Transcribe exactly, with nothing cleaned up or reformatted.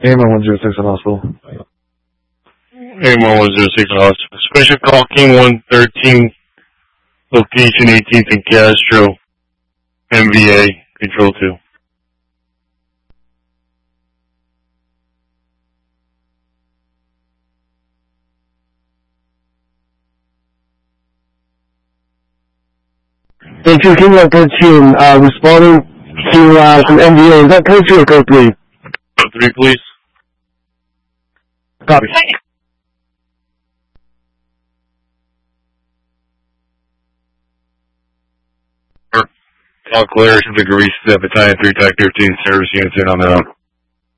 A M one zero six on hospital. A M one zero six on hospital. Special call King one thirteen, location eighteenth and Castro, M V A, control two. Thank you, King one thirteen, uh, responding to, uh, from M V A. Is that code two or code three? Code three, please. Copy. All clear to the Grease, Battalion three, Type thirteen, service units in on their own.